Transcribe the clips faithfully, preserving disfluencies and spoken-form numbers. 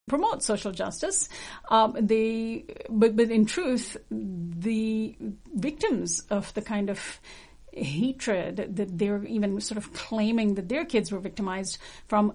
promote social justice. Um, they, but, but in truth, the victims of the kind of hatred that they're even sort of claiming that their kids were victimized from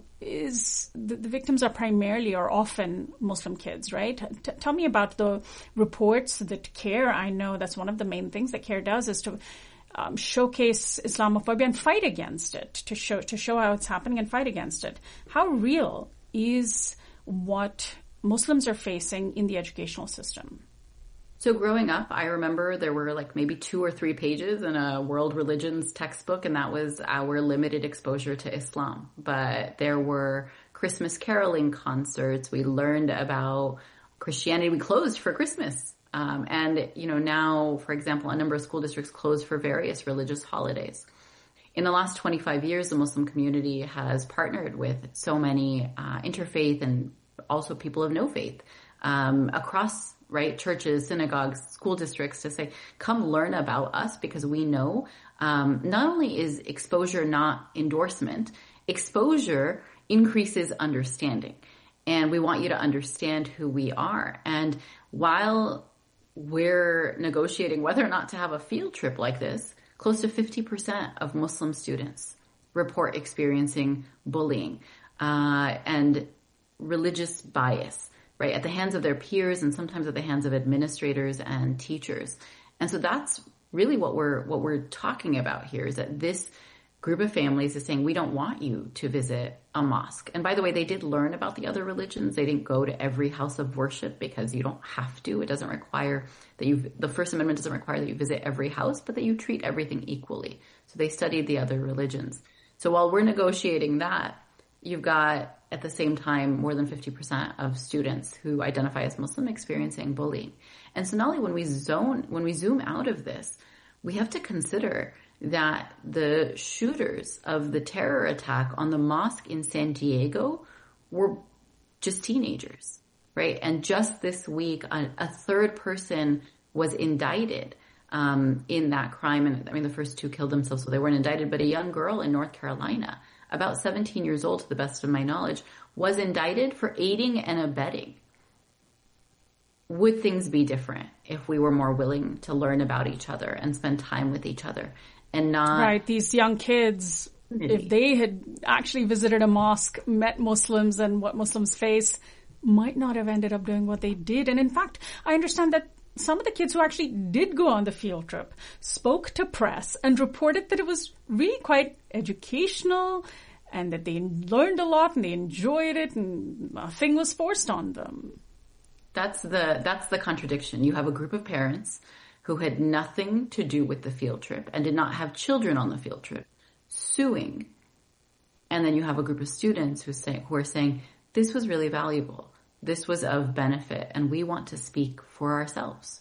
is the, the victims are primarily or often Muslim kids, right? T- tell me about the reports that CARE, I know that's one of the main things that CARE does is to um, showcase Islamophobia and fight against it, to show, to show how it's happening and fight against it. How real is what Muslims are facing in the educational system? So growing up, I remember there were like maybe two or three pages in a world religions textbook, and that was our limited exposure to Islam. But there were Christmas caroling concerts. We learned about Christianity. We closed for Christmas. Um, and, you know, now, for example, a number of school districts closed for various religious holidays. In the last twenty-five years, the Muslim community has partnered with so many uh, interfaith and also people of no faith um, across, right, churches, synagogues, school districts to say, come learn about us because we know um, not only is exposure not endorsement, exposure increases understanding. And we want you to understand who we are. And while we're negotiating whether or not to have a field trip like this, close to fifty percent of Muslim students report experiencing bullying uh, and religious bias, right, at the hands of their peers and sometimes at the hands of administrators and teachers. And so that's really what we're what we're talking about here, is that this group of families is saying, we don't want you to visit a mosque. And by the way, they did learn about the other religions. They didn't go to every house of worship because you don't have to. It doesn't require that you, the First Amendment doesn't require that you visit every house, but that you treat everything equally. So they studied the other religions. So while we're negotiating that, you've got at the same time more than fifty percent of students who identify as Muslim experiencing bullying. And so not only when we zone, when we zoom out of this, we have to consider that the shooters of the terror attack on the mosque in San Diego were just teenagers, right? And just this week, a, a third person was indicted um, in that crime. And I mean, the first two killed themselves, so they weren't indicted. But a young girl in North Carolina, about seventeen years old to the best of my knowledge, was indicted for aiding and abetting. Would things be different if we were more willing to learn about each other and spend time with each other? And not right, these young kids, if they had actually visited a mosque, met Muslims and what Muslims face, might not have ended up doing what they did. And in fact, I understand that some of the kids who actually did go on the field trip spoke to press and reported that it was really quite educational and that they learned a lot and they enjoyed it and nothing was forced on them. That's the that's the contradiction. You have a group of parents who had nothing to do with the field trip and did not have children on the field trip suing. And then you have a group of students who say who are saying, this was really valuable. This was of benefit, and we want to speak for ourselves.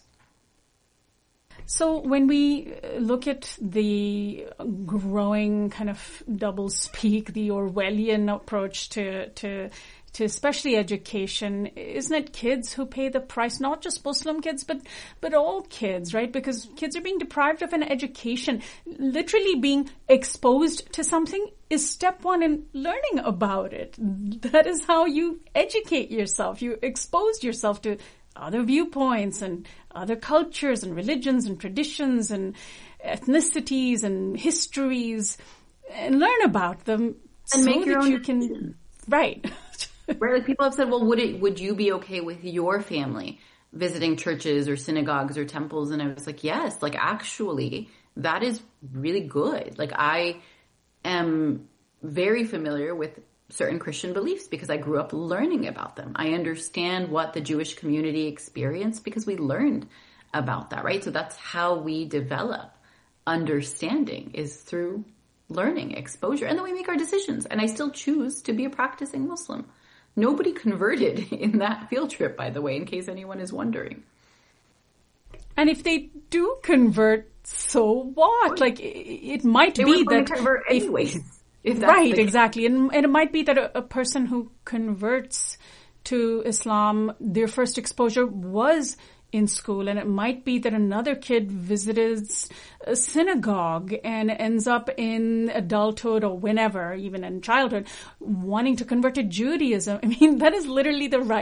So when we look at the growing kind of double speak, the Orwellian approach to, to, to especially education, isn't it kids who pay the price? Not just Muslim kids, but, but all kids, right? Because kids are being deprived of an education. Literally being exposed to something is step one in learning about it. That is how you educate yourself. You expose yourself to other viewpoints and other cultures and religions and traditions and ethnicities and histories, and learn about them and so make your that own you can, right. Right, like people have said, well, would it, would you be okay with your family visiting churches or synagogues or temples? And I was like, yes, like actually that is really good. Like I am very familiar with certain Christian beliefs because I grew up learning about them. I understand what the Jewish community experienced because we learned about that, right? So that's how we develop understanding, is through learning, exposure, and then we make our decisions. And I still choose to be a practicing Muslim. Nobody converted in that field trip, by the way, in case anyone is wondering. And if they do convert, so what? Like, it, it might they be were going that to convert anyways. If, If that's right, the exactly. And, and it might be that a, a person who converts to Islam, their first exposure was in school, and it might be that another kid visited a synagogue and ends up in adulthood or whenever, even in childhood, wanting to convert to Judaism. I mean, that is literally the right